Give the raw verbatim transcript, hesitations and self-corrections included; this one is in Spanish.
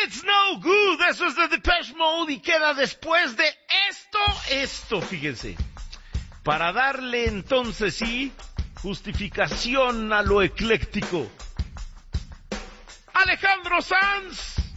It's no good. Eso es de Depeche Mode y queda después de esto, esto, fíjense. Para darle entonces sí justificación a lo ecléctico. Alejandro Sanz.